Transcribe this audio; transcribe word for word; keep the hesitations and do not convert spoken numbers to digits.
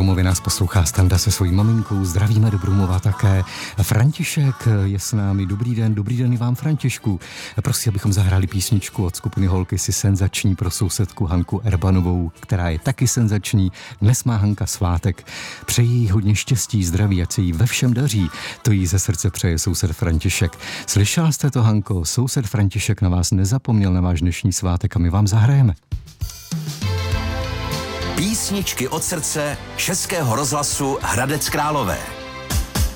Broumově nás poslouchá Standa se svojí maminkou. Zdravíme do Broumova také. František je s námi. Dobrý den, dobrý den i vám, Františku. Prosím, abychom zahráli písničku od skupiny Holky si senzační pro sousedku Hanku Erbanovou, která je taky senzační. Dnes má Hanka svátek. Přeji jí hodně štěstí, zdraví, ať se jí ve všem daří. To jí ze srdce přeje soused František. Slyšela jste to, Hanko? Soused František na vás nezapomněl na váš dnešní svátek a my vám zahrajeme. Písničky od srdce Českého rozhlasu Hradec Králové.